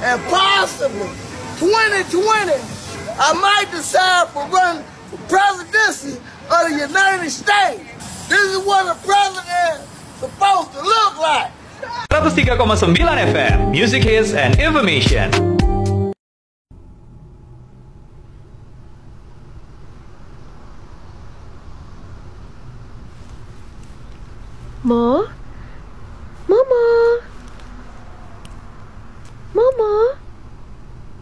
and possibly 2020, I might decide for running for presidency of the United States. This is what a president is supposed to look like. 103,9 FM, Music Hits and Information. Ma,